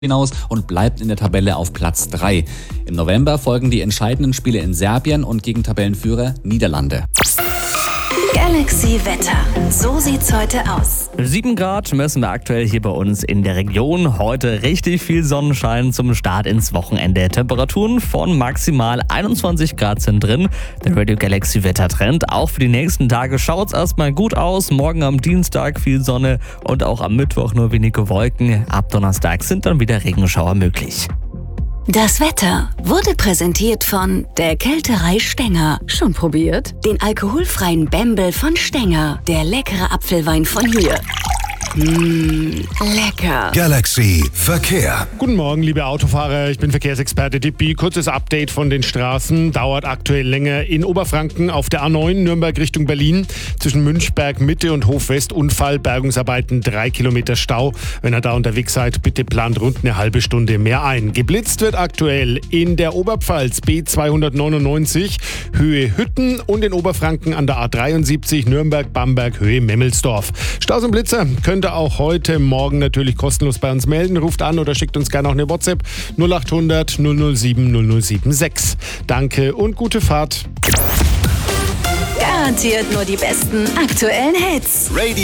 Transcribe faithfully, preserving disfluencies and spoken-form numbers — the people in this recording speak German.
hinaus und bleibt in der Tabelle auf Platz drei. Im November folgen die entscheidenden Spiele in Serbien und gegen Tabellenführer Niederlande. Galaxy Wetter. So sieht's heute aus. sieben Grad messen wir aktuell hier bei uns in der Region. Heute richtig viel Sonnenschein zum Start ins Wochenende. Temperaturen von maximal einundzwanzig Grad sind drin. Der Radio Galaxy Wettertrend. Auch für die nächsten Tage schaut's erstmal gut aus. Morgen am Dienstag viel Sonne und auch am Mittwoch nur wenige Wolken. Ab Donnerstag sind dann wieder Regenschauer möglich. Das Wetter wurde präsentiert von der Kälterei Stenger. Schon probiert? Den alkoholfreien Bembel von Stenger. Der leckere Apfelwein von hier. Mmh, lecker. Galaxy Verkehr. Guten Morgen, liebe Autofahrer. Ich bin Verkehrsexperte Dippi. Kurzes Update von den Straßen. Dauert aktuell länger in Oberfranken auf der A neun Nürnberg Richtung Berlin. Zwischen Münchberg Mitte und Hofwest Unfall, Bergungsarbeiten, drei Kilometer Stau. Wenn ihr da unterwegs seid, bitte plant rund eine halbe Stunde mehr ein. Geblitzt wird aktuell in der Oberpfalz B zweihundertneunundneunzig Höhe Hütten und in Oberfranken an der A dreiundsiebzig Nürnberg-Bamberg Höhe Memmelsdorf. Staus und Blitzer könnt ihr auch heute Morgen natürlich kostenlos bei uns melden. Ruft an oder schickt uns gerne auch eine WhatsApp null acht hundert null null sieben null null sieben sechs. Danke und gute Fahrt. Garantiert nur die besten aktuellen Hits. Radio